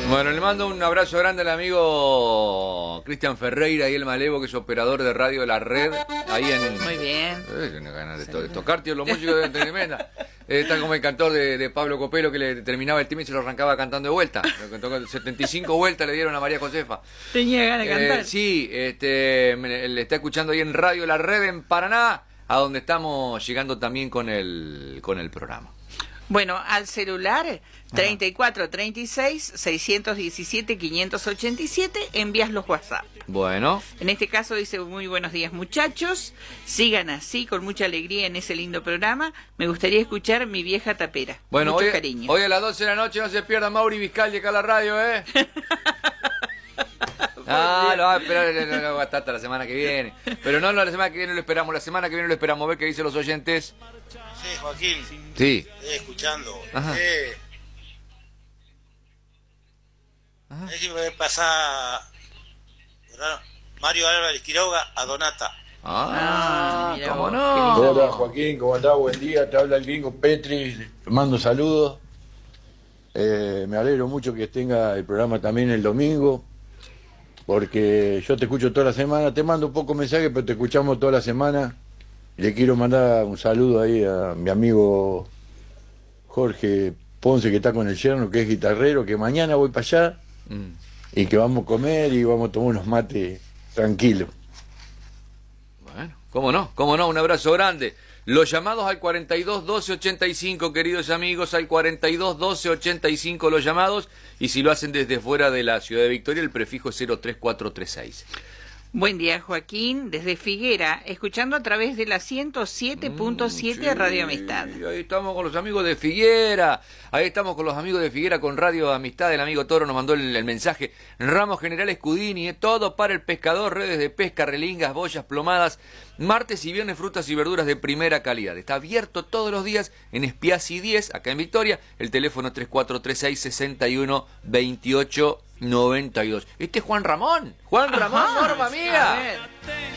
Bueno, le mando un abrazo grande al amigo Cristian Ferreira y el Malevo, que es operador de radio de la red. Ahí en... Muy bien. Tiene ganas de tocar, tío, los músicos de tremenda. Está como el cantor de Pablo Copelo, que le terminaba el tema y se lo arrancaba cantando de vuelta. 75 vueltas le dieron a María Josefa. Tenía ganas de cantar. Sí, le está escuchando ahí en Radio La Red en Paraná, a donde estamos llegando también con el programa. Bueno, al celular 34 36 617 587 envías los WhatsApp. Bueno. En este caso dice: muy buenos días, muchachos, sigan así con mucha alegría en ese lindo programa. Me gustaría escuchar Mi Vieja Tapera. Bueno, mucho cariño. Hoy a las 12 de la noche no se pierda Mauri Vizcaldi acá a la radio, ¿eh? Lo va a esperar, no va a estar hasta la semana que viene. Pero no, la semana que viene lo esperamos, la semana que viene lo esperamos, a ver qué dicen los oyentes. Sí, Joaquín. Sí. Estoy escuchando. Ajá. Es que me pasa Mario Álvarez Quiroga a Donata. Mira ¿Cómo vos, no? Hola Joaquín, ¿cómo andás? Buen día, te habla el gringo Petri, te mando saludos. Me alegro mucho que tenga el programa también el domingo, porque yo te escucho toda la semana, te mando un poco mensaje, pero te escuchamos toda la semana. Le quiero mandar un saludo ahí a mi amigo Jorge Ponce, que está con el yerno, que es guitarrero, que mañana voy para allá y que vamos a comer y vamos a tomar unos mates tranquilos. Bueno, cómo no, un abrazo grande. Los llamados al 42 12 85, queridos amigos, al 42 12 85 los llamados, y si lo hacen desde fuera de la ciudad de Victoria, el prefijo es 03436. Buen día, Joaquín, desde Figuera, escuchando a través de la 107.7 Radio Amistad. Ahí estamos con los amigos de Figuera, con Radio Amistad. El amigo Toro nos mandó el mensaje. Ramos General Scudini, todo para el pescador, redes de pesca, relingas, boyas, plomadas, martes y viernes frutas y verduras de primera calidad. Está abierto todos los días en Espiazzi 10, acá en Victoria. El teléfono 3436 61 28 92. Este es Juan Ramón, Norma mía.